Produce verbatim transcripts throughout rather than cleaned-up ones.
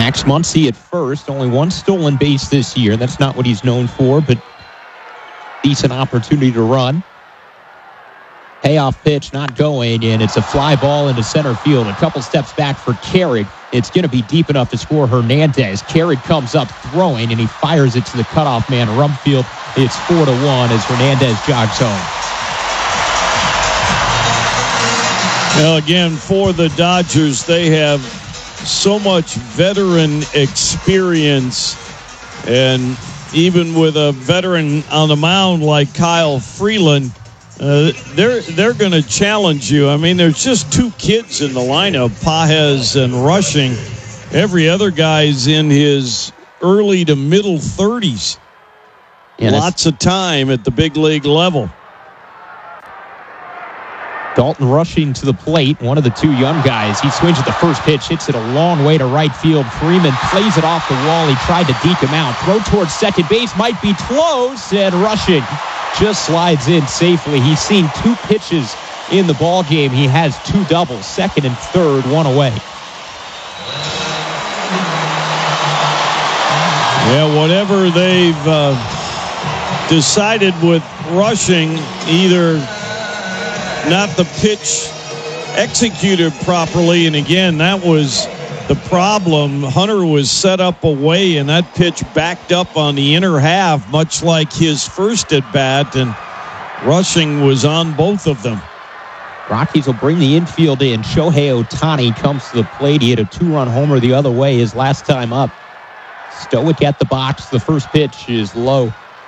Max Muncy at first, only one stolen base this year. That's not what he's known for, but decent opportunity to run. Payoff pitch not going, and it's a fly ball into center field. A couple steps back for Carrick. It's going to be deep enough to score Hernandez. Carrick comes up throwing, and he fires it to the cutoff man, Rumfield. It's four to one as Hernandez jogs home. Well, again, for the Dodgers, they have so much veteran experience, and even with a veteran on the mound like Kyle Freeland, uh, they're they're going to challenge you. I mean, there's just two kids in the lineup, Pages and Rushing. Every other guy's in his early to middle thirties. Yeah, lots of time at the big league level. Dalton Rushing to the plate, one of the two young guys. He swings at the first pitch, hits it a long way to right field. Freeman plays it off the wall. He tried to deke him out. Throw towards second base might be close, and Rushing just slides in safely. He's seen two pitches in the ball game. He has two doubles, second and third, one away. Yeah, whatever they've uh, decided with Rushing, either not the pitch executed properly, and again, that was the problem. Hunter was set up away, and that pitch backed up on the inner half, much like his first at bat, and Rushing was on both of them. Rockies will bring the infield in. Shohei Ohtani comes to the plate. He hit a two-run homer the other way his last time up. Stoic at the box. The first pitch is low.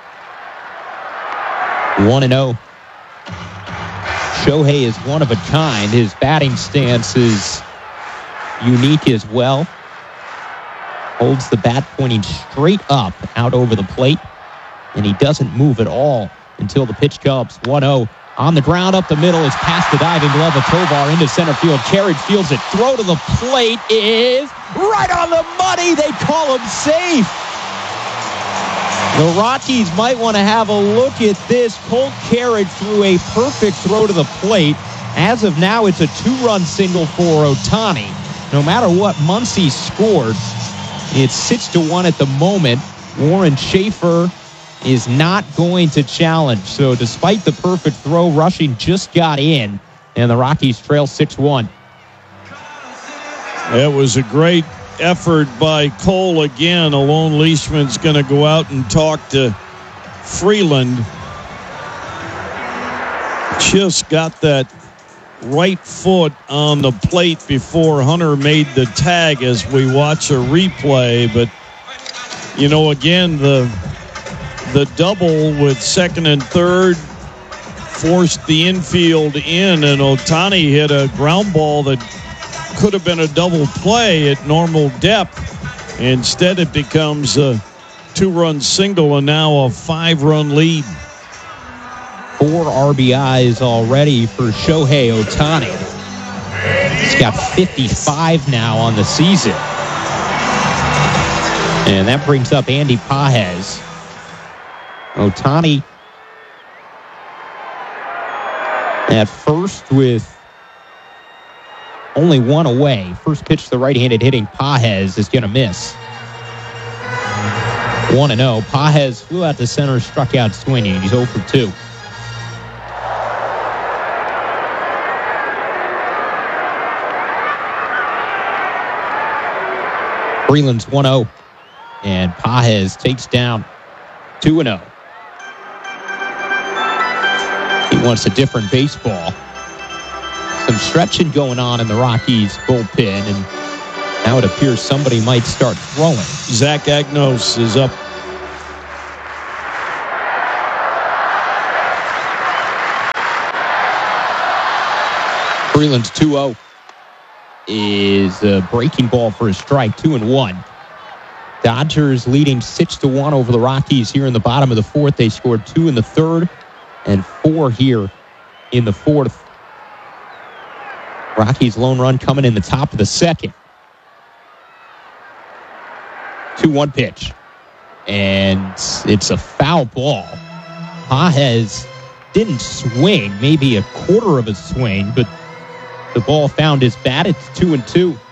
one and oh. Shohei is one of a kind. His batting stance is unique as well. Holds the bat pointing straight up out over the plate, and he doesn't move at all until the pitch comes. one oh. On the ground up the middle is past the diving glove of Tovar into center field. Carriage fields it. Throw to the plate is right on the money. They call him safe. The Rockies might want to have a look at this. Colt Carriage threw a perfect throw to the plate. As of now, it's a two-run single for Ohtani. No matter what Muncy scored, it's six to one at the moment. Warren Schaefer is not going to challenge. So despite the perfect throw, Rushing just got in, and the Rockies trail six one. It was a great effort by Cole again. Alon Leishman's going to go out and talk to Freeland. Just got that right foot on the plate before Hunter made the tag as we watch a replay. But, you know, again, the the double with second and third forced the infield in, and Ohtani hit a ground ball that could have been a double play at normal depth. Instead, it becomes a two-run single and now a five-run lead. Four R B Is already for Shohei Ohtani. He's got fifty-five now on the season. And that brings up Andy Pages. Ohtani at first with only one away. First pitch to the right-handed hitting Pages is going to miss. one and oh. Pages flew out to center, struck out swinging. He's oh for two. Freeland's one oh. And Pages takes down two and oh. He wants a different baseball. Some stretching going on in the Rockies bullpen, and now it appears somebody might start throwing. Zach Agnos is up. Freeland's two oh is a breaking ball for a strike, two and one. Dodgers leading six to one over the Rockies here in the bottom of the fourth. They scored two in the third and four here in the fourth. Rockies' lone run coming in the top of the second. two one pitch. And it's a foul ball. Pages didn't swing, maybe a quarter of a swing, but the ball found his bat. It's two and two.